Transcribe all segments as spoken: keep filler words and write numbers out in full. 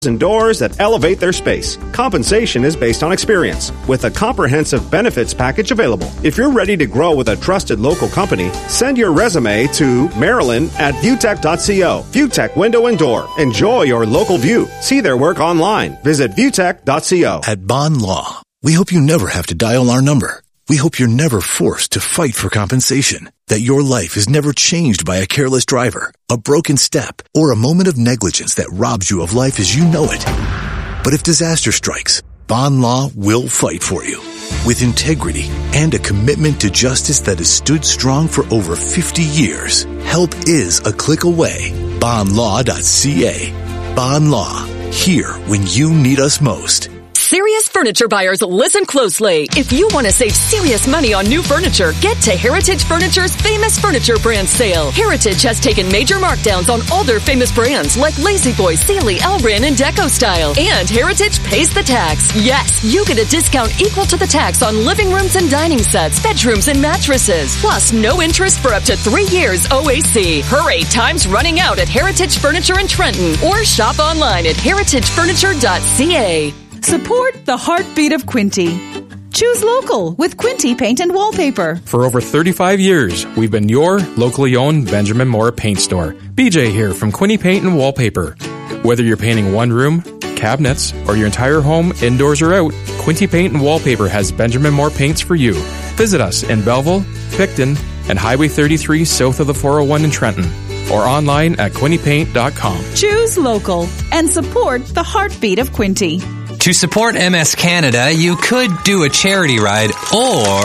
and doors that elevate their space. Compensation is based on experience, with a comprehensive benefits package available. If you're ready to grow with a trusted local company, send your resume to Marilyn at viewtech dot co. Viewtech Window and Door. Enjoy your local view. See their work online. Visit viewtech dot co. At Bond Law, we hope you never have to dial our number. We hope you're never forced to fight for compensation, that your life is never changed by a careless driver, a broken step, or a moment of negligence that robs you of life as you know it. But if disaster strikes, Bond Law will fight for you. With integrity and a commitment to justice that has stood strong for over fifty years, help is a click away. bond law dot c a. Bond Law, here when you need us most. Serious furniture buyers, listen closely. If you want to save serious money on new furniture, get to Heritage Furniture's Famous Furniture Brand Sale. Heritage has taken major markdowns on all their famous brands like La-Z-Boy, Sealy, Elran, and Deco Style. And Heritage pays the tax. Yes, you get a discount equal to the tax on living rooms and dining sets, bedrooms, and mattresses. Plus, no interest for up to three years O A C. Hurry, time's running out at Heritage Furniture in Trenton. Or shop online at heritage furniture dot c a. Support the heartbeat of Quinte. Choose local with Quinte Paint and Wallpaper. For over thirty-five years, we've been your locally owned Benjamin Moore paint store. B J here from Quinte Paint and Wallpaper. Whether you're painting one room, cabinets, or your entire home, indoors or out, Quinte Paint and Wallpaper has Benjamin Moore paints for you. Visit us in Belleville, Picton, and Highway thirty-three south of the four oh one in Trenton, or online at quinte paint dot com. Choose local and support the heartbeat of Quinte. To support M S Canada, you could do a charity ride or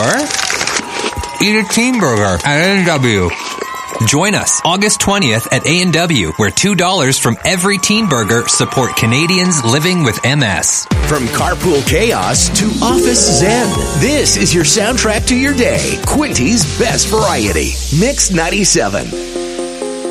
eat a teen burger at A and W. Join us August twentieth at A and W, where two dollars from every teen burger support Canadians living with M S. From carpool chaos to office zen, this is your soundtrack to your day. Quinte's best variety. Mix ninety-seven.